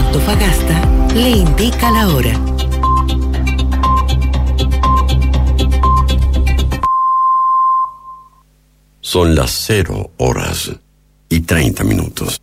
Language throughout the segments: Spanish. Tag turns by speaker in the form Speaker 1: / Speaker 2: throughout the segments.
Speaker 1: Antofagasta le indica la hora.
Speaker 2: Son las 0:30.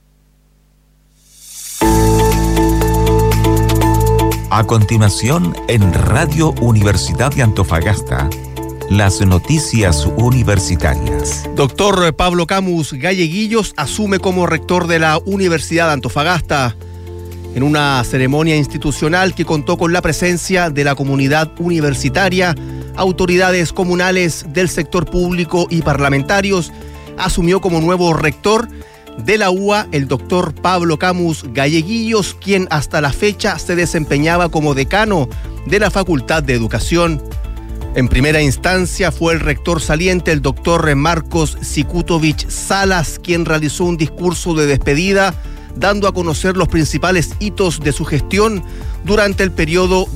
Speaker 3: A continuación, en Radio Universidad de Antofagasta, las noticias universitarias.
Speaker 4: Doctor Pablo Camus Galleguillos asume como rector de la Universidad de Antofagasta en una ceremonia institucional que contó con la presencia de la comunidad universitaria, autoridades comunales del sector público y parlamentarios. Asumió como nuevo rector de la UA el doctor Pablo Camus Galleguillos, quien hasta la fecha se desempeñaba como decano de la Facultad de Educación. En primera instancia fue el rector saliente, el doctor Marcos Sikutovich Salas, quien realizó un discurso de despedida, dando a conocer los principales hitos de su gestión durante el periodo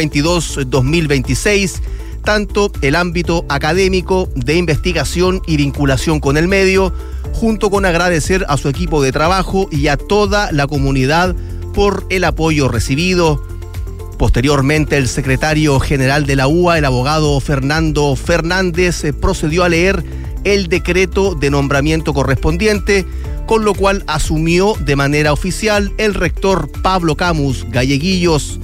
Speaker 4: 2022-2026, tanto el ámbito académico, de investigación y vinculación con el medio, junto con agradecer a su equipo de trabajo y a toda la comunidad por el apoyo recibido. Posteriormente, el secretario general de la UA, el abogado Fernando Fernández, procedió a leer el decreto de nombramiento correspondiente, con lo cual asumió de manera oficial el rector Pablo Camus Galleguillos.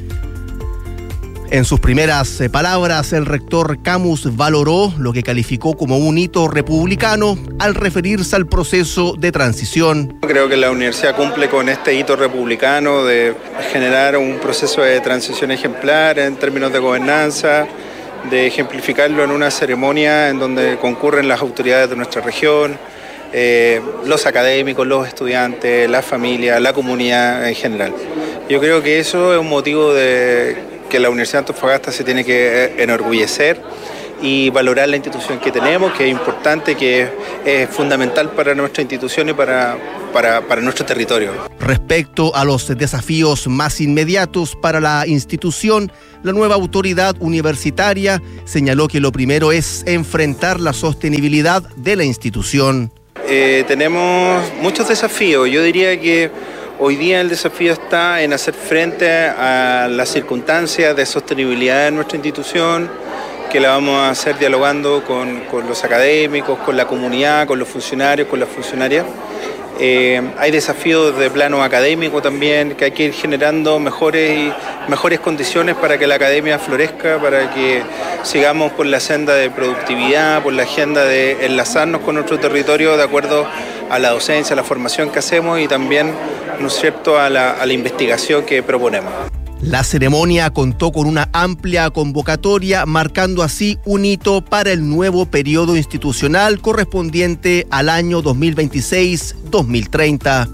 Speaker 4: En sus primeras palabras, el rector Camus valoró lo que calificó como un hito republicano al referirse al proceso de transición.
Speaker 5: Creo que la universidad cumple con este hito republicano de generar un proceso de transición ejemplar en términos de gobernanza, de ejemplificarlo en una ceremonia en donde concurren las autoridades de nuestra región, los académicos, los estudiantes, la familia, la comunidad en general. Yo creo que eso es un motivo de que la Universidad de Antofagasta se tiene que enorgullecer y valorar la institución que tenemos, que es importante, que es fundamental para nuestra institución y para nuestro territorio.
Speaker 4: Respecto a los desafíos más inmediatos para la institución, la nueva autoridad universitaria señaló que lo primero es enfrentar la sostenibilidad de la institución.
Speaker 5: Tenemos muchos desafíos. Yo diría que hoy día el desafío está en hacer frente a las circunstancias de sostenibilidad de nuestra institución, que la vamos a hacer dialogando con los académicos, con la comunidad, con los funcionarios, con las funcionarias. Hay desafíos de plano académico también, que hay que ir generando mejores condiciones para que la academia florezca, para que sigamos por la senda de productividad, por la agenda de enlazarnos con nuestro territorio de acuerdo a la docencia, a la formación que hacemos y también, ¿no es cierto?, a la investigación que proponemos.
Speaker 4: La ceremonia contó con una amplia convocatoria, marcando así un hito para el nuevo periodo institucional correspondiente al año 2026-2030.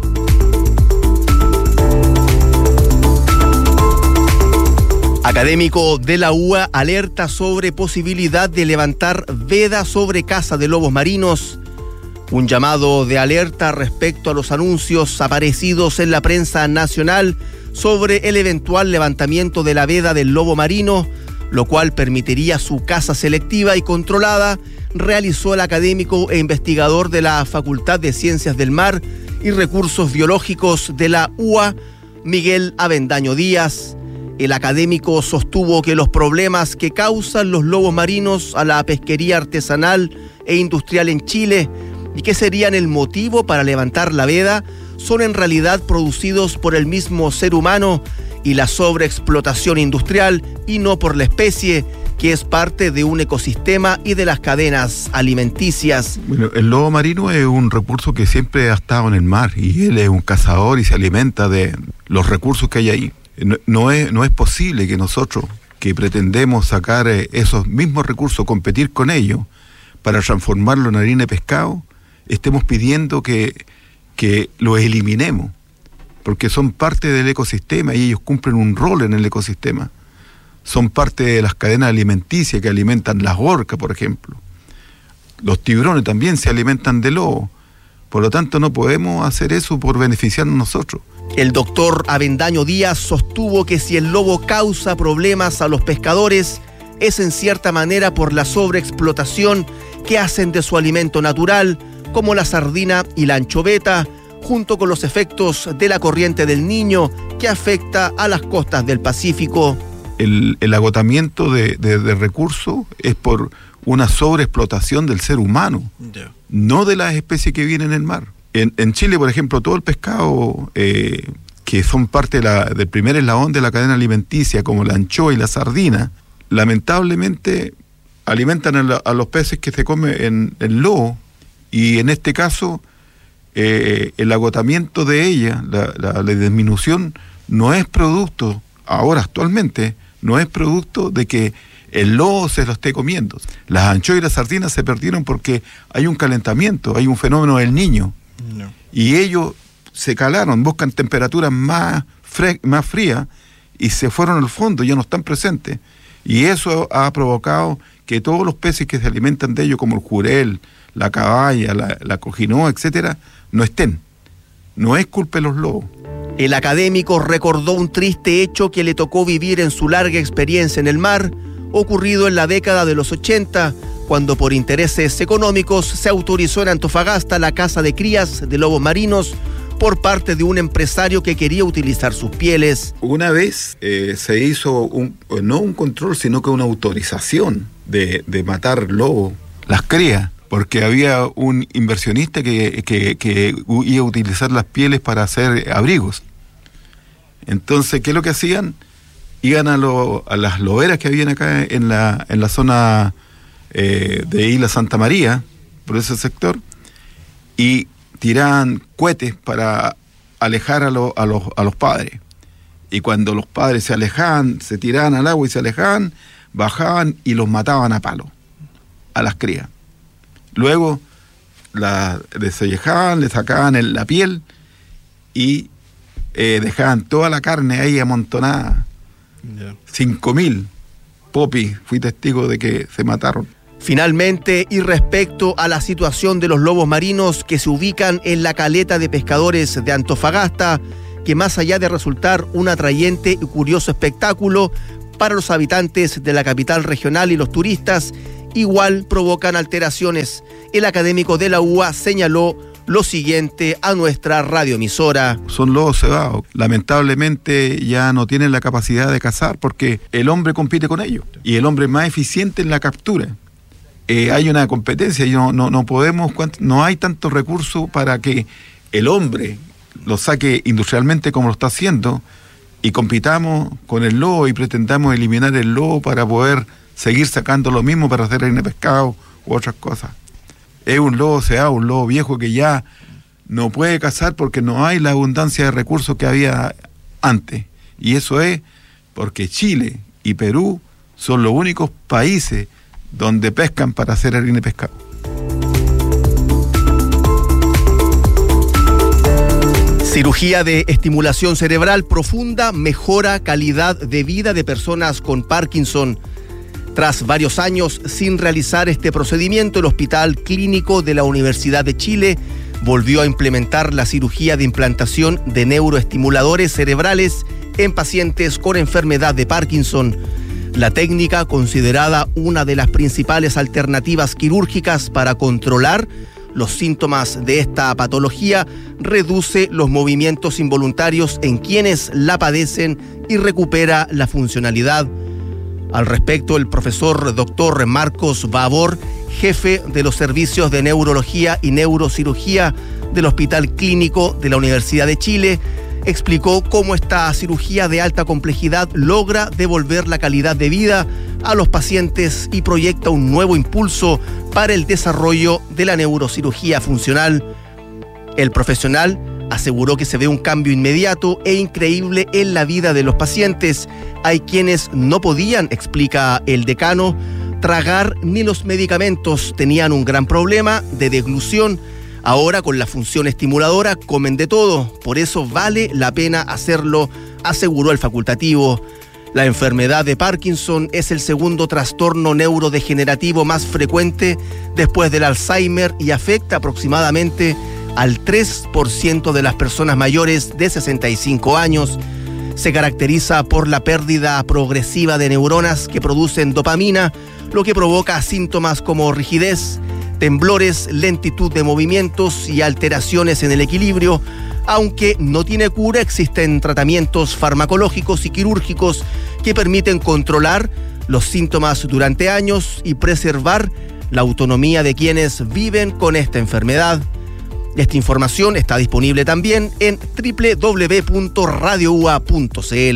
Speaker 4: Académico de la UA alerta sobre posibilidad de levantar veda sobre caza de lobos marinos. Un llamado de alerta respecto a los anuncios aparecidos en la prensa nacional sobre el eventual levantamiento de la veda del lobo marino, lo cual permitiría su caza selectiva y controlada, realizó el académico e investigador de la Facultad de Ciencias del Mar y Recursos Biológicos de la UA, Miguel Avendaño Díaz. El académico sostuvo que los problemas que causan los lobos marinos a la pesquería artesanal e industrial en Chile y que serían el motivo para levantar la veda son en realidad producidos por el mismo ser humano y la sobreexplotación industrial y no por la especie, que es parte de un ecosistema y de las cadenas alimenticias.
Speaker 6: Bueno, el lobo marino es un recurso que siempre ha estado en el mar y él es un cazador y se alimenta de los recursos que hay ahí. No es posible que nosotros, que pretendemos sacar esos mismos recursos, competir con ellos para transformarlo en harina de pescado, estemos pidiendo que los eliminemos, porque son parte del ecosistema y ellos cumplen un rol en el ecosistema. Son parte de las cadenas alimenticias que alimentan las orcas, por ejemplo. Los tiburones también se alimentan de lobo. Por lo tanto, no podemos hacer eso por beneficiarnos nosotros.
Speaker 4: El doctor Avendaño Díaz sostuvo que si el lobo causa problemas a los pescadores, es en cierta manera por la sobreexplotación que hacen de su alimento natural, como la sardina y la anchoveta, junto con los efectos de la corriente del Niño que afecta a las costas del Pacífico.
Speaker 6: El agotamiento de recursos es por una sobreexplotación del ser humano, no de las especies que viven en el mar. En Chile, por ejemplo, todo el pescado que son parte del primer eslabón de la cadena alimenticia, como la anchoa y la sardina, lamentablemente alimentan a los peces que se comen el lobo, y en este caso el agotamiento de ella, la disminución, no es producto, ahora actualmente, no es producto de que el lobo se lo esté comiendo. Las anchoas y las sardinas se perdieron porque hay un calentamiento, hay un fenómeno del Niño. No. Y ellos se calaron, buscan temperaturas más frías y se fueron al fondo, ya no están presentes. Y eso ha provocado que todos los peces que se alimentan de ellos, como el jurel, la caballa, la cojinoa, etcétera, no estén. No es culpa de los lobos.
Speaker 4: El académico recordó un triste hecho que le tocó vivir en su larga experiencia en el mar, ocurrido en la década de los 80, cuando por intereses económicos se autorizó en Antofagasta la caza de crías de lobos marinos por parte de un empresario que quería utilizar sus pieles.
Speaker 6: Una vez se hizo no un control, sino que una autorización de matar lobos, las crías, porque había un inversionista que iba a utilizar las pieles para hacer abrigos. Entonces, ¿qué es lo que hacían? Iban a las loberas que habían acá en la zona de Isla Santa María, por ese sector, y tiraban cohetes para alejar a los padres. Y cuando los padres se alejaban, se tiraban al agua y se alejaban, bajaban y los mataban a palo, a las crías. Luego desellejaban, le sacaban la piel y dejaban toda la carne ahí amontonada. 5.000. Popi, fui testigo de que se mataron.
Speaker 4: Finalmente, y respecto a la situación de los lobos marinos que se ubican en la caleta de pescadores de Antofagasta, que más allá de resultar un atrayente y curioso espectáculo para los habitantes de la capital regional y los turistas, igual provocan alteraciones. El académico de la UA señaló lo siguiente a nuestra radioemisora.
Speaker 6: Son lobos cebados. Lamentablemente ya no tienen la capacidad de cazar porque el hombre compite con ellos y el hombre es más eficiente en la captura. Hay una competencia y no podemos, no hay tantos recursos para que el hombre lo saque industrialmente como lo está haciendo y compitamos con el lobo y pretendamos eliminar el lobo para poder seguir sacando lo mismo para hacer harina de pescado u otras cosas. Es un lobo cebado, un lobo viejo que ya no puede cazar porque no hay la abundancia de recursos que había antes. Y eso es porque Chile y Perú son los únicos países donde pescan para hacer harina de pescado.
Speaker 4: Cirugía de estimulación cerebral profunda mejora calidad de vida de personas con Parkinson. Tras varios años sin realizar este procedimiento, el Hospital Clínico de la Universidad de Chile volvió a implementar la cirugía de implantación de neuroestimuladores cerebrales en pacientes con enfermedad de Parkinson. La técnica, considerada una de las principales alternativas quirúrgicas para controlar los síntomas de esta patología, reduce los movimientos involuntarios en quienes la padecen y recupera la funcionalidad. Al respecto, el profesor Dr. Marcos Babor, jefe de los servicios de neurología y neurocirugía del Hospital Clínico de la Universidad de Chile, explicó cómo esta cirugía de alta complejidad logra devolver la calidad de vida a los pacientes y proyecta un nuevo impulso para el desarrollo de la neurocirugía funcional. El profesional aseguró que se ve un cambio inmediato e increíble en la vida de los pacientes. Hay quienes no podían, explica el decano, tragar ni los medicamentos, tenían un gran problema de deglución. Ahora con la función estimuladora comen de todo, por eso vale la pena hacerlo, aseguró el facultativo. La enfermedad de Parkinson es el segundo trastorno neurodegenerativo más frecuente después del Alzheimer y afecta aproximadamente al 3% de las personas mayores de 65 años. Se caracteriza por la pérdida progresiva de neuronas que producen dopamina, lo que provoca síntomas como rigidez, temblores, lentitud de movimientos y alteraciones en el equilibrio. Aunque no tiene cura, existen tratamientos farmacológicos y quirúrgicos que permiten controlar los síntomas durante años y preservar la autonomía de quienes viven con esta enfermedad. Esta información está disponible también en www.radioua.cl.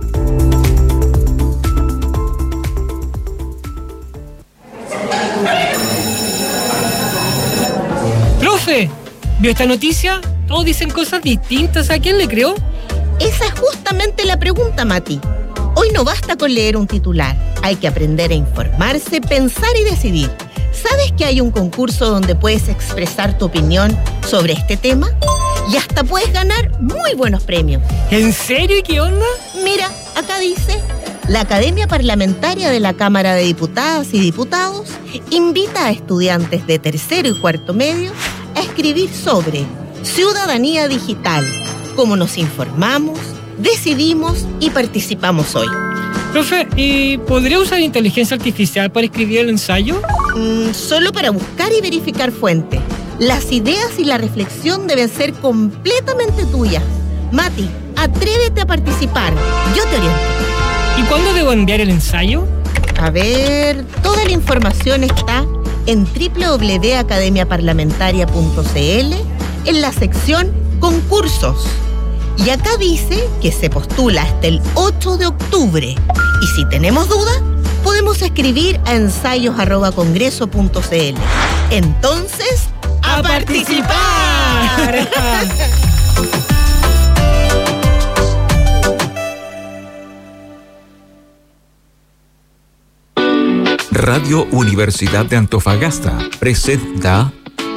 Speaker 7: ¡Profe! ¿Vio esta noticia? Todos dicen cosas distintas. ¿A quién le creo?
Speaker 8: Esa es justamente la pregunta, Mati. Hoy no basta con leer un titular. Hay que aprender a informarse, pensar y decidir. ¿Sabes que hay un concurso donde puedes expresar tu opinión sobre este tema? Y hasta puedes ganar muy buenos premios.
Speaker 7: ¿En serio? ¿Y qué onda?
Speaker 8: Mira, acá dice: la Academia Parlamentaria de la Cámara de Diputadas y Diputados invita a estudiantes de tercero y cuarto medio a escribir sobre ciudadanía digital, cómo nos informamos, decidimos y participamos hoy.
Speaker 7: Profe, ¿y podría usar inteligencia artificial para escribir el ensayo?
Speaker 8: Solo para buscar y verificar fuentes. Las ideas y la reflexión deben ser completamente tuyas. Mati, atrévete a participar. Yo te oriento.
Speaker 7: ¿Y cuándo debo enviar el ensayo?
Speaker 8: A ver, toda la información está en www.academiaparlamentaria.cl en la sección concursos. Y acá dice que se postula hasta el 8 de octubre. Y si tenemos dudas, podemos escribir a ensayos@congreso.cl. Entonces, ¡a participar!
Speaker 3: Radio Universidad de Antofagasta presenta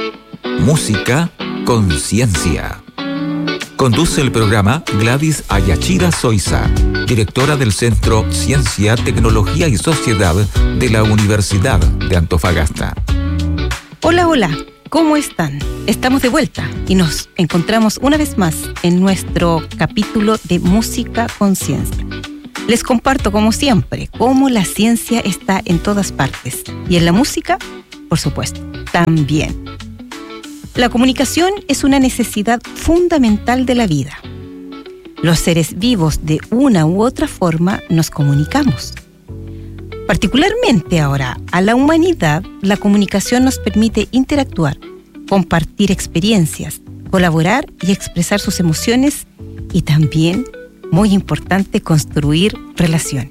Speaker 3: Música Conciencia. Conduce el programa Gladys Ayachira Soiza, directora del Centro Ciencia, Tecnología y Sociedad de la Universidad de Antofagasta.
Speaker 9: Hola, hola, ¿cómo están? Estamos de vuelta y nos encontramos una vez más en nuestro capítulo de Música Conciencia. Les comparto, como siempre, cómo la ciencia está en todas partes y en la música, por supuesto, también. La comunicación es una necesidad fundamental de la vida. Los seres vivos, de una u otra forma, nos comunicamos. Particularmente ahora, a la humanidad, la comunicación nos permite interactuar, compartir experiencias, colaborar y expresar sus emociones y también, muy importante, construir relaciones.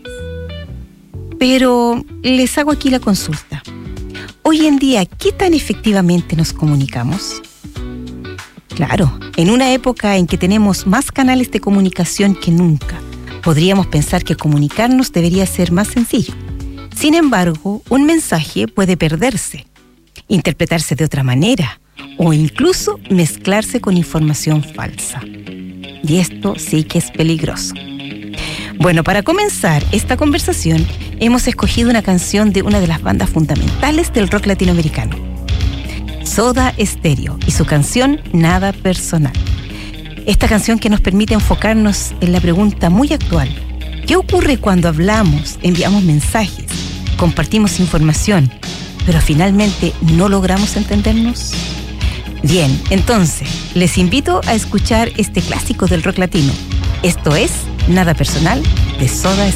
Speaker 9: Pero les hago aquí la consulta. Hoy en día, ¿qué tan efectivamente nos comunicamos? Claro, en una época en que tenemos más canales de comunicación que nunca, podríamos pensar que comunicarnos debería ser más sencillo. Sin embargo, un mensaje puede perderse, interpretarse de otra manera o incluso mezclarse con información falsa. Y esto sí que es peligroso. Bueno, para comenzar esta conversación, hemos escogido una canción de una de las bandas fundamentales del rock latinoamericano, Soda Stereo, y su canción Nada Personal. Esta canción que nos permite enfocarnos en la pregunta muy actual: ¿qué ocurre cuando hablamos, enviamos mensajes, compartimos información, pero finalmente no logramos entendernos? Bien, entonces, les invito a escuchar este clásico del rock latino. Esto es Nada Personal, de Soda Stereo.